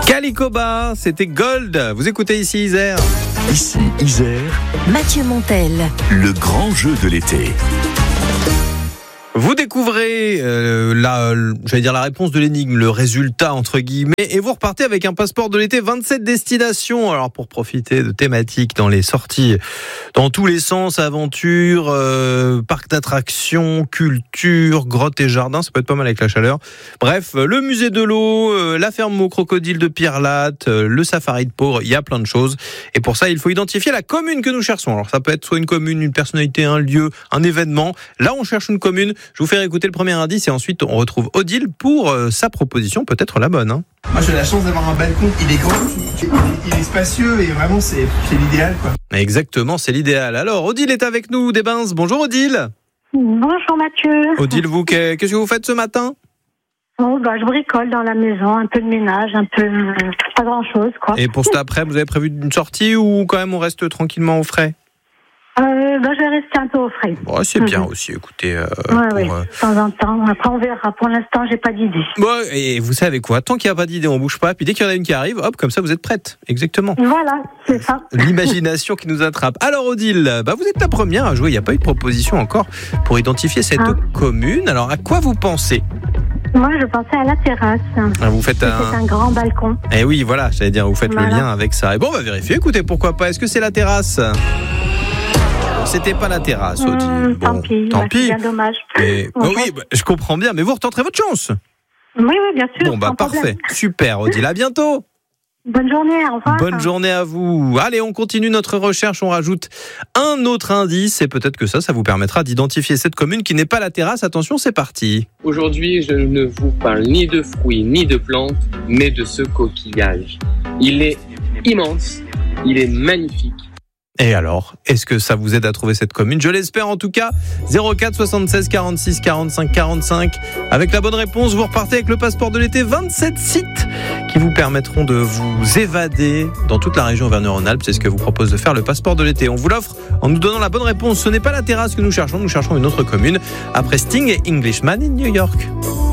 Calicoba, c'était Gold. Vous écoutez ici Isère. Ici Isère, Mathieu Montel. le grand jeu de l'été. Vous découvrez la réponse de l'énigme, le résultat entre guillemets, et vous repartez avec un passeport de l'été, 27 destinations. Alors pour profiter de thématiques dans les sorties, dans tous les sens, aventure, parc d'attractions, culture, grottes et jardins, ça peut être pas mal avec la chaleur. Bref, le musée de l'eau, la ferme au crocodile de Pierre-Latte, le safari de Pau, il y a plein de choses. Et pour ça, il faut identifier la commune que nous cherchons. Alors ça peut être soit une commune, une personnalité, un lieu, un événement. Là, on cherche une commune. Je vous fais écouter le premier indice et ensuite on retrouve Odile pour sa proposition, peut-être la bonne. Hein. Moi j'ai la chance d'avoir un balcon, il est grand, il est spacieux et vraiment c'est l'idéal quoi. Exactement, c'est l'idéal. Alors Odile est avec nous des Bains. Bonjour Odile. Bonjour Mathieu. Odile, vous, qu'est-ce que vous faites ce matin ? Je bricole dans la maison, un peu de ménage, pas grand chose quoi. Et pour cet après, vous avez prévu une sortie ou quand même on reste tranquillement au frais ? Je vais rester un peu au frais. Bon, c'est bien aussi, écoutez. Oui, de temps en temps. Après, on verra. Pour l'instant, j'ai pas d'idée. Bon, et vous savez quoi ? Tant qu'il n'y a pas d'idée, on bouge pas. Puis dès qu'il y en a une qui arrive, hop, comme ça, vous êtes prête. Exactement. Voilà, c'est ça. L'imagination qui nous attrape. Alors, Odile, vous êtes la première à jouer. Il n'y a pas eu de proposition encore pour identifier cette commune. Alors, à quoi vous pensez ? Moi, je pensais à la terrasse. Vous faites C'est un grand balcon. Eh oui, voilà, j'allais dire, vous faites le lien avec ça. Et bon, on va vérifier. Écoutez, pourquoi pas ? Est-ce que c'est la terrasse ? C'était pas la terrasse, Odile. Tant pis. C'est bien dommage. Oui, je comprends bien, mais vous retenterez votre chance. Oui, bien sûr. Bon, parfait. Super, Odile. À bientôt. Bonne journée, au revoir. Bonne journée à vous. Allez, on continue notre recherche. On rajoute un autre indice et peut-être que ça vous permettra d'identifier cette commune qui n'est pas la terrasse. Attention, c'est parti. Aujourd'hui, je ne vous parle ni de fruits ni de plantes, mais de ce coquillage. Il est immense, il est magnifique. Et alors, est-ce que ça vous aide à trouver cette commune ? Je l'espère en tout cas. 04 76 46 45 45. Avec la bonne réponse, vous repartez avec le passeport de l'été. 27 sites qui vous permettront de vous évader dans toute la région Auvergne-Rhône-Alpes. C'est ce que vous propose de faire le passeport de l'été. On vous l'offre en nous donnant la bonne réponse. Ce n'est pas la terrasse que nous cherchons une autre commune. Après Sting et Englishman in New York.